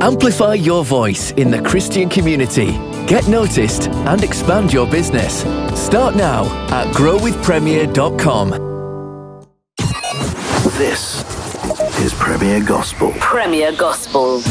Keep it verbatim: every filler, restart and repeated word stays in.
Amplify your voice in the Christian community. Get noticed and expand your business. Start now at grow with premier dot com. This is Premier Gospel. Premier Gospel.